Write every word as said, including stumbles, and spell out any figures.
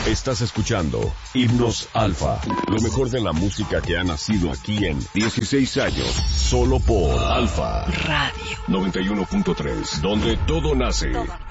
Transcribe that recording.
Estás escuchando Himnos Alfa, lo mejor de la música que ha nacido aquí en dieciséis años, solo por Alfa Radio noventa y uno punto tres, donde todo nace. Todo.